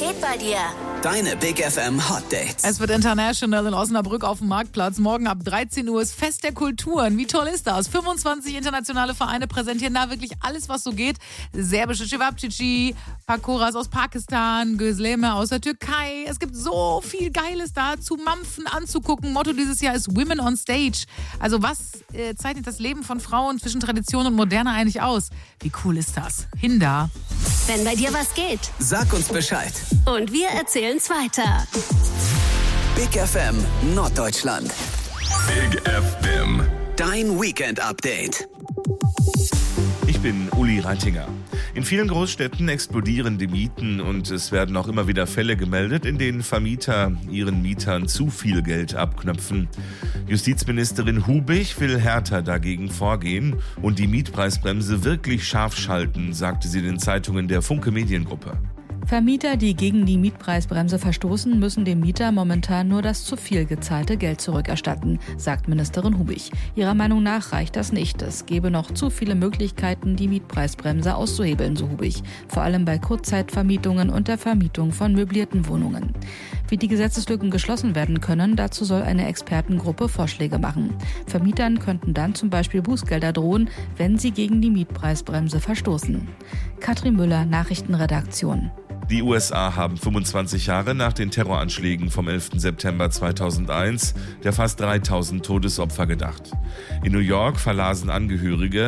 geht bei dir? Deine Big FM Hot Dates. Es wird international in Osnabrück auf dem Marktplatz. Morgen ab 13 Uhr ist Fest der Kulturen. Wie toll ist das? 25 internationale Vereine präsentieren da wirklich alles, was so geht. Serbische Cevapcici, Pakoras aus Pakistan, Gözleme aus der Türkei. Es gibt so viel Geiles da zu mampfen, anzugucken. Motto dieses Jahr ist Women on Stage. Also was zeichnet das Leben von Frauen zwischen Tradition und Moderne eigentlich aus? Wie cool ist das? Hin da. Wenn bei dir was geht. Sag uns Bescheid. Und wir erzählen's weiter. Big FM Norddeutschland. Big FM. Dein Weekend-Update. Ich bin Uli Reitinger. In vielen Großstädten explodieren die Mieten und es werden auch immer wieder Fälle gemeldet, in denen Vermieter ihren Mietern zu viel Geld abknöpfen. Justizministerin Hubig will härter dagegen vorgehen und die Mietpreisbremse wirklich scharf schalten, sagte sie den Zeitungen der Funke Mediengruppe. Vermieter, die gegen die Mietpreisbremse verstoßen, müssen dem Mieter momentan nur das zu viel gezahlte Geld zurückerstatten, sagt Ministerin Hubig. Ihrer Meinung nach reicht das nicht. Es gebe noch zu viele Möglichkeiten, die Mietpreisbremse auszuhebeln, so Hubig. Vor allem bei Kurzzeitvermietungen und der Vermietung von möblierten Wohnungen. Wie die Gesetzeslücken geschlossen werden können, dazu soll eine Expertengruppe Vorschläge machen. Vermietern könnten dann zum Beispiel Bußgelder drohen, wenn sie gegen die Mietpreisbremse verstoßen. Katrin Müller, Nachrichtenredaktion. Die USA haben 25 Jahre nach den Terroranschlägen vom 11. September 2001 der fast 3000 Todesopfer gedacht. In New York verlasen Angehörige